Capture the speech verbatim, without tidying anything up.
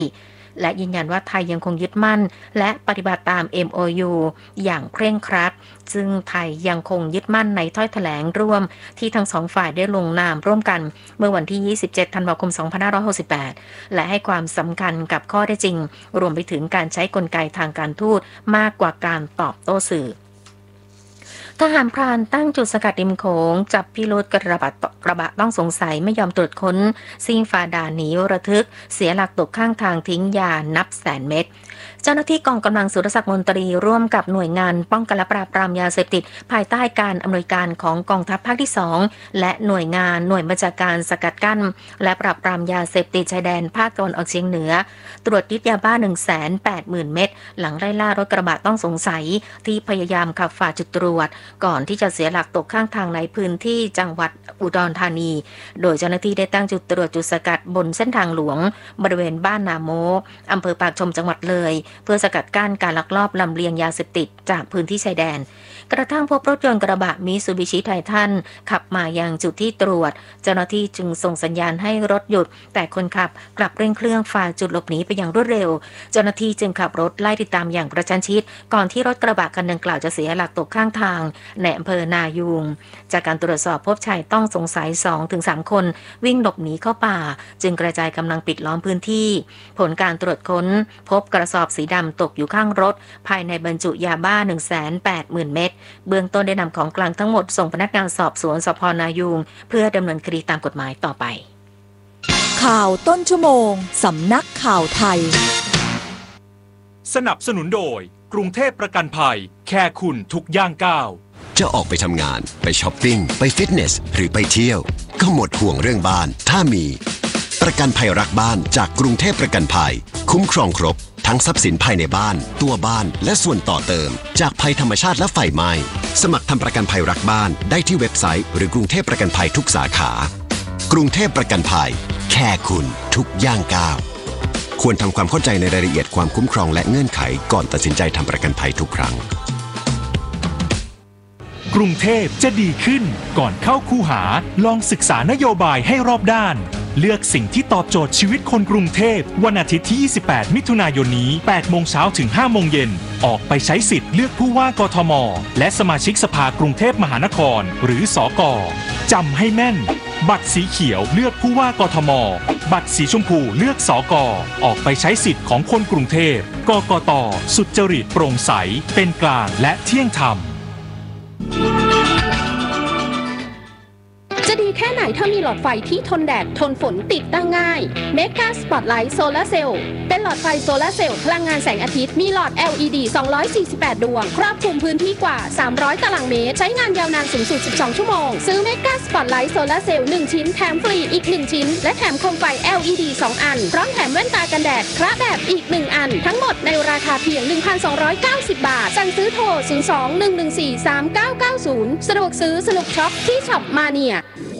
และยืนยันว่าไทยยังคงยึดมั่นและปฏิบัติตาม เอ็ม โอ ยู อย่างเคร่งครัดซึ่งไทยยังคงยึดมั่นในถ้อยแถลงร่วมที่ทั้งสองฝ่ายได้ลงนามร่วมกันเมื่อวันที่ยี่สิบเจ็ดธันวาคมสองพันห้าร้อยหกสิบแปดและให้ความสำคัญกับข้อเท็จจริงรวมไปถึงการใช้กลไกทางการทูตมากกว่าการตอบโต้สื่อทหารพรานตั้งจุดสกัดริมโขงจับพิรุธกระบะกระบะต้องสงสัยไม่ยอมตรวจค้นซิ่งฝ่าด่านหนีระทึกเสียหลักตกข้างทางทิ้งยานับแสนเม็ดเจ้าหน้าที่กองกำลังสุรศักดิ์มนตรีร่วมกับหน่วยงานป้องกันและปราบปรามยาเสพติดภายใต้การอำนวยการของกองทัพภาคที่สองและหน่วยงานหน่วยบัญชาการสกัดกั้นและปราบปรามยาเสพติดชายแดนภาคตะวันออกเฉียงเหนือตรวจยึดยาบ้า หนึ่งแสนแปดหมื่น เม็ดหลังไล่ล่ารถกระบะต้องสงสัยที่พยายามขับฝ่าจุดตรวจก่อนที่จะเสียหลักตกข้างทางในพื้นที่จังหวัดอุดรธานีโดยเจ้าหน้าที่ได้ตั้งจุดตรวจจุดสกัดบนเส้นทางหลวงบริเวณบ้านนาโมอำเภอปากชมจังหวัดเลยเพื่อสกัดกั้นการลักลอบลำเลียงยาเสพติดจากพื้นที่ชายแดนกระทั่งพบรถยนต์กระบะมิตซูบิชิไททันขับมายังจุดที่ตรวจเจ้าหน้าที่จึงส่งสัญญาณให้รถหยุดแต่คนขับกลับเร่งเครื่องฝ่าจุดหลบหนีไปอย่างรวดเร็วเจ้าหน้าที่จึงขับรถไล่ติดตามอย่างกระชั้นชิดก่อนที่รถกระบะคันดังกล่าวจะเสียหลักตกข้างทางในอำเภอนายูงจากการตรวจสอบพบชายต้องสงสัย สองถึงสาม คนวิ่งหลบหนีเข้าป่าจึงกระจายกำลังปิดล้อมพื้นที่ผลการตรวจค้นพบกระสอบสีดำตกอยู่ข้างรถภายในบรรจุยาบ้า หนึ่งแสนแปดหมื่น เม็ดเบื้องต้นได้นำของกลางทั้งหมดส่งพนักงานสอบสวนสภ.นายูงเพื่อดำเนินคดีตามกฎหมายต่อไปข่าวต้นชั่วโมงสำนักข่าวไทยสนับสนุนโดยกรุงเทพประกันภัยแค่คุณทุกย่างก้าวจะออกไปทำงานไปช้อปปิ้งไปฟิตเนสหรือไปเที่ยวก็หมดห่วงเรื่องบ้านถ้ามีประกันภัยรักบ้านจากกรุงเทพประกันภัยคุ้มครองครบทั้งทรัพย์สินภายในบ้านตัวบ้านและส่วนต่อเติมจากภัยธรรมชาติและไฟไหม้สมัครทำประกันภัยรักบ้านได้ที่เว็บไซต์หรือกรุงเทพประกันภัยทุกสาขากรุงเทพประกันภัยแค่คุณทุกย่างก้าวควรทำความเข้าใจในรายละเอียดความคุ้มครองและเงื่อนไขก่อนตัดสินใจทำประกันภัยทุกครั้งกรุงเทพจะดีขึ้นก่อนเข้าคูหาลองศึกษานโยบายให้รอบด้านเลือกสิ่งที่ตอบโจทย์ชีวิตคนกรุงเทพวันอาทิตย์ที่ยี่สิบแปดมิถุนายนนี้แปดโมงเช้าถึงห้าโมงเย็นออกไปใช้สิทธิ์เลือกผู้ว่ากทมและสมาชิกสภากรุงเทพมหานครหรือสก.จำให้แม่นบัตรสีเขียวเลือกผู้ว่ากทมบัตรสีชมพูเลือกสก.ออกไปใช้สิทธิ์ของคนกรุงเทพกกต.สุจริตโปร่งใสเป็นกลางและเที่ยงธรรมจะดีแค่ไหนถ้ามีหลอดไฟที่ทนแดดทนฝนติดตั้งง่าย Mega Spotlight Solar Cell เป็นหลอดไฟโซลาร์เซลล์พลังงานแสงอาทิตย์มีหลอด แอล อี ดี สองร้อยสี่สิบแปด ดวงครอบคลุมพื้นที่กว่าสามร้อยตารางเมตรใช้งานยาวนานสูงสุดสิบสองชั่วโมงซื้อ Mega Spotlight Solar Cell หนึ่งชิ้นแถมฟรีอีกหนึ่งชิ้นและแถมโคมไฟ แอล อี ดี สอง อันพร้อมแถมแว่นตากันแดดคละแบบอีกหนึ่งอันทั้งหมดในราคาเพียง หนึ่งพันสองร้อยเก้าสิบ บาทสั่งซื้อโทรศูนย์ สอง หนึ่ง หนึ่ง สี่ สาม เก้า เก้า ศูนย์สะดวกซื้อสนุกช็อปที่ช็อปมาเนีย